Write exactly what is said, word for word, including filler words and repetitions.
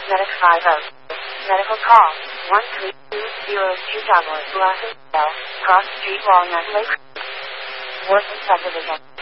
Medic five oh. Medical call. one three two zero two Douglas Blossom Cross Street Walnut Lake. Worth subdivision.